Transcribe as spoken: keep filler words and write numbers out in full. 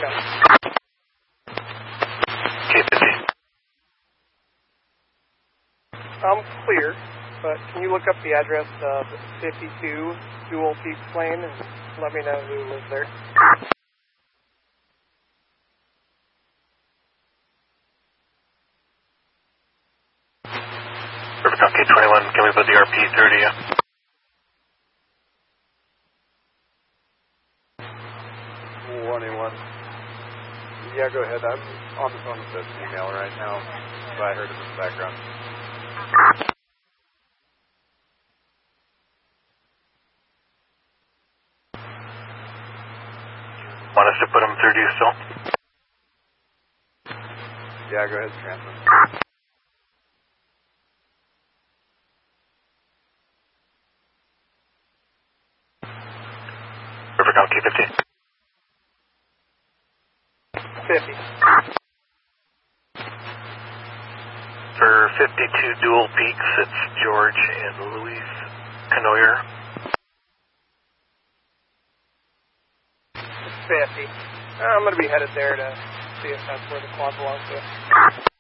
copy. K fifty. I'm clear, but can you look up the address of fifty-two Dual Peaks Lane and let me know who lives there? Perfect, on K twenty-one, can we put the R P thirty? twenty-one. Yeah, go ahead. I'm on the phone with this email right now, so I heard it in the background. Want us to put them thirty still? Yeah, go ahead, transmit. Perfect, on K fifty. fifty. For fifty-two Dual Peaks, it's George and Louise Canoyer. fifty. I'm going to be headed there to see if that's where the quad belongs to.